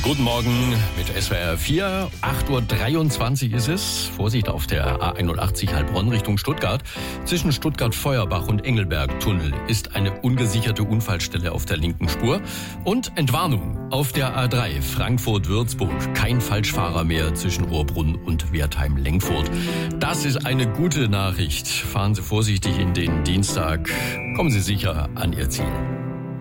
Guten Morgen mit SWR 4. 8.23 Uhr ist es. Vorsicht auf der A81 Heilbronn Richtung Stuttgart. Zwischen Stuttgart-Feuerbach und Engelberg-Tunnel ist eine ungesicherte Unfallstelle auf der linken Spur. Und Entwarnung auf der A3 Frankfurt-Würzburg. Kein Falschfahrer mehr zwischen Ohrbrunn und Wertheim-Lenkfurt. Das ist eine gute Nachricht. Fahren Sie vorsichtig in den Dienstag. Kommen Sie sicher an Ihr Ziel.